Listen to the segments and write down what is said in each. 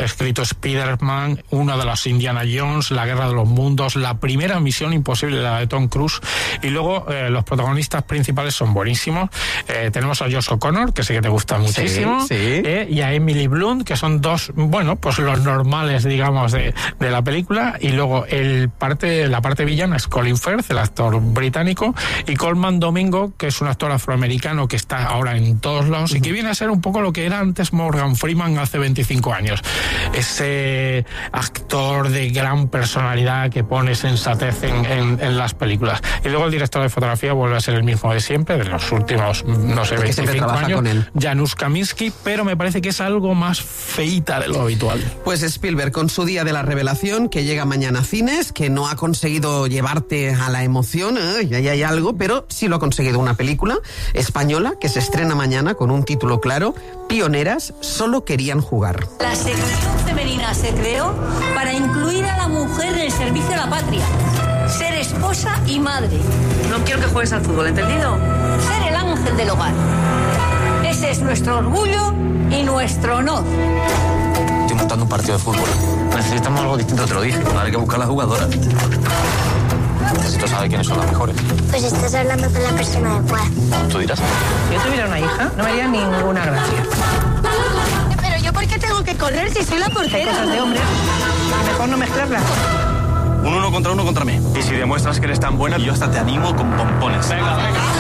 escrito Spider-Man, uno de los Indiana Jones, La Guerra de los Mundos, la primera Misión Imposible, la de Tom Cruise, y luego los protagonistas principales son buenísimos. Tenemos a Josh O'Connor, que sé que te gusta muchísimo, sí. Y a Emily Blunt, que son dos, bueno, pues los normales, digamos, de la película, y luego la parte villana es Colin Firth, el actor británico, y Colman Domingo, que es un actor afroamericano que está ahora en todos lados y que viene a ser un poco lo que era antes Morgan Freeman hace 25 años. Ese actor de gran personalidad que pone sensatez en las películas. Y luego el director de fotografía vuelve a ser el mismo de siempre, de los últimos, no sé, 25 años, Janusz Kaminski, pero me parece que es algo más feíta de lo habitual. Pues Spielberg, con su día de la revelación, que llega mañana a cines, que no ha conseguido llevarte a la emoción, ya hay algo, pero sí lo ha conseguido. Una película española que se estrena mañana con un título claro: Pioneras solo querían jugar. La sección femenina se creó para incluir a la mujer en el servicio de la patria, ser esposa y madre. No quiero que juegues al fútbol, ¿entendido? Ser el ángel del hogar. Ese es nuestro orgullo y nuestro honor. Estoy montando un partido de fútbol. Necesitamos algo distinto, te lo dije. Hay que buscar a las jugadoras. Necesito saber quiénes son las mejores. Pues estás hablando con la persona adecuada. Tú dirás. Si yo tuviera una hija, no me haría ninguna gracia. Pero yo, ¿por qué tengo que correr si soy la portera? Cosas de hombres. Mejor no mezclarlas. Un 1 contra mí. Y si demuestras que eres tan buena, yo hasta te animo con pompones. Venga.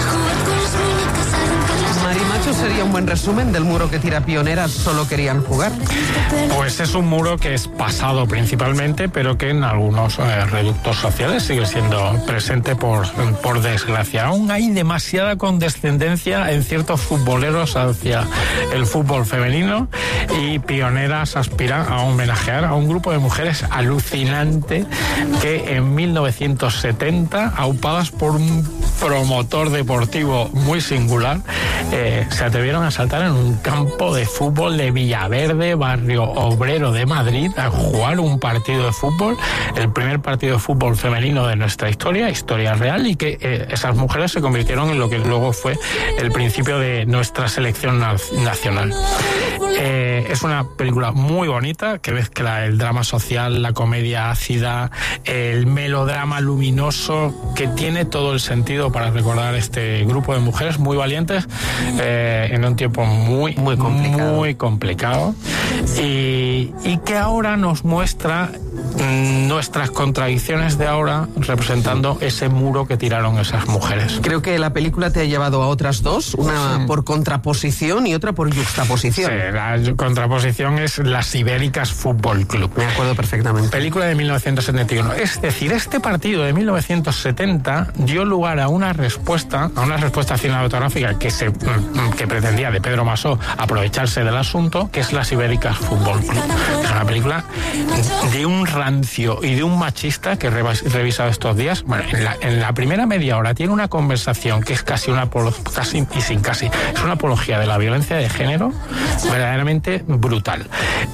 Marimacho, sería un buen resumen del muro que tira Pioneras, solo querían jugar. Pues es un muro que es pasado principalmente, pero que en algunos reductos sociales sigue siendo presente por desgracia. Aún hay demasiada condescendencia en ciertos futboleros hacia el fútbol femenino, y Pioneras aspira a homenajear a un grupo de mujeres alucinante que en 1970, aupadas por un promotor deportivo muy singular, se atrevieron a saltar en un campo de fútbol de Villaverde, barrio obrero de Madrid, a jugar un partido de fútbol, el primer partido de fútbol femenino de nuestra historia real, y que esas mujeres se convirtieron en lo que luego fue el principio de nuestra selección nacional. Es una película muy bonita, que mezcla el drama social, la comedia ácida, el melodrama luminoso, que tiene todo el sentido para recordar este grupo de mujeres muy valientes en un tiempo muy complicado, y que ahora nos muestra nuestras contradicciones de ahora, representando ese muro que tiraron esas mujeres. Creo que la película te ha llevado a otras dos, una por contraposición y otra por yuxtaposición. Sí, la contraposición es Las Ibéricas Fútbol Club. Me acuerdo perfectamente. Película de 1971. Es decir, este partido de 1970 dio lugar a una respuesta cinematográfica que pretendía, de Pedro Masó, aprovecharse del asunto, que es Las Ibéricas Fútbol Club. Es una película de un rancio y de un machista que he revisado estos días. Bueno, en la primera media hora tiene una conversación que es es una apología de la violencia de género verdaderamente brutal.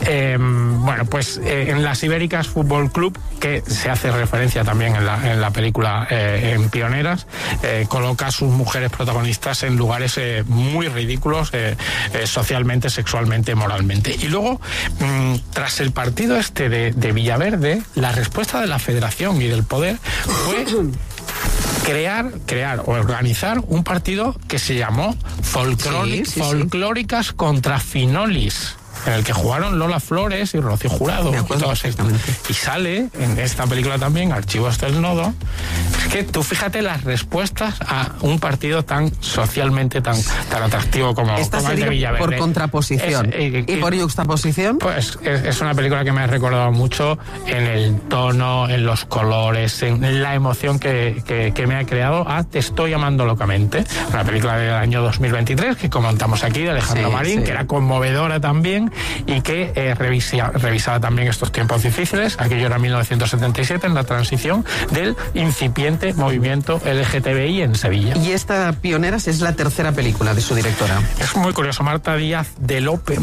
En Las Ibéricas Fútbol Club, que se hace referencia también en la película en Pioneras, coloca a sus mujeres protagonistas en lugares muy ridículos, socialmente, sexualmente, moralmente. Y luego, tras el partido de Villaverde, la respuesta de la Federación y del poder fue crear o organizar un partido que se llamó Folclóricas contra Finolis, en el que jugaron Lola Flores y Rocío Jurado. Me acuerdo perfectamente. Y sale en esta película también Archivos del Nodo. Es que tú fíjate las respuestas a un partido tan socialmente tan atractivo como el de Villaverde. Por contraposición. ¿Y por yuxtaposición? Pues es una película que me ha recordado mucho en el tono, en los colores, en la emoción que me ha creado a Te estoy amando locamente. Una película del año 2023 que comentamos aquí, de Alejandro Marín, que era conmovedora también, y que revisaba también estos tiempos difíciles. Aquello era 1977, en la transición del incipiente movimiento LGTBI en Sevilla. Y esta Pioneras es la tercera película de su directora. Es muy curioso. Marta Díaz de Lope,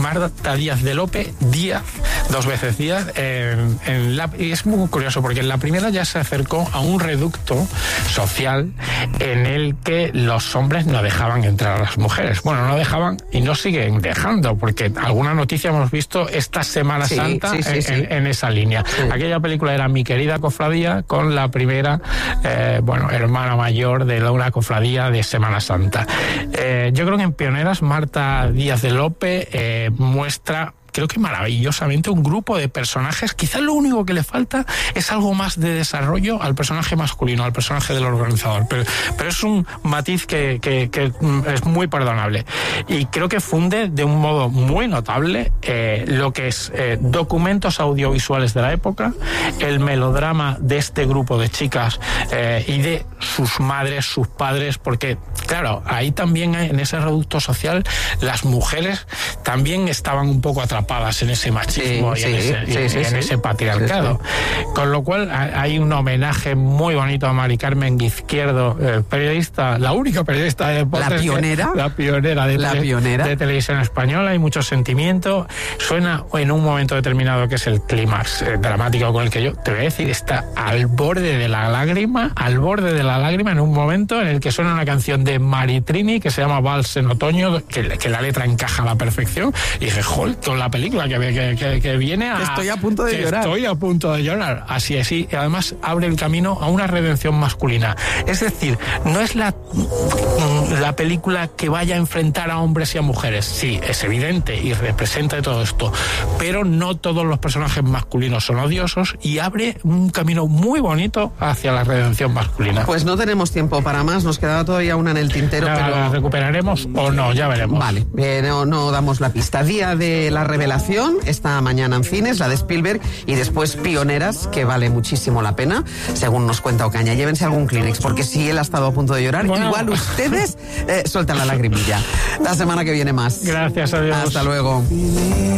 dos veces Díaz, y es muy curioso porque en la primera ya se acercó a un reducto social en el que los hombres no dejaban entrar a las mujeres. Bueno, no dejaban y no siguen dejando, porque alguna noticia Leticia hemos visto esta Semana Santa en esa línea. Sí. Aquella película era Mi querida cofradía, con la primera, hermana mayor de una cofradía de Semana Santa. Yo creo que en Pioneras, Marta Díaz de Lope muestra, creo que maravillosamente, un grupo de personajes. Quizás lo único que le falta es algo más de desarrollo al personaje masculino, al personaje del organizador, pero es un matiz que es muy perdonable, y creo que funde de un modo muy notable lo que es documentos audiovisuales de la época, el melodrama de este grupo de chicas y de sus madres, sus padres, porque claro, ahí también en ese reducto social las mujeres también estaban un poco atrapadas en ese machismo y en ese patriarcado. Con lo cual hay un homenaje muy bonito a Mari Carmen Izquierdo, periodista, la única periodista de deportes, la pionera de televisión española. Hay mucho sentimiento, suena en un momento determinado que es el clímax dramático con el que yo te voy a decir, está al borde de la lágrima en un momento en el que suena una canción de Maritrini que se llama Vals en otoño, que la letra encaja a la perfección, y dije, joder, con la película que viene a... Estoy a punto de llorar. Estoy a punto de llorar. Así es, y además abre el camino a una redención masculina. Es decir, no es la película que vaya a enfrentar a hombres y a mujeres. Sí, es evidente y representa todo esto, pero no todos los personajes masculinos son odiosos, y abre un camino muy bonito hacia la redención masculina. Pues no tenemos tiempo para más, nos quedaba todavía una en el tintero, pero... ¿La recuperaremos o no? Ya veremos. Vale, no damos la pista. Día de la Revelación, esta mañana en cines, la de Spielberg, y después Pioneras, que vale muchísimo la pena, según nos cuenta Ocaña. Llévense algún Kleenex, porque si él ha estado a punto de llorar, igual ustedes sueltan la lagrimilla. La semana que viene más. Gracias a Dios. Hasta luego.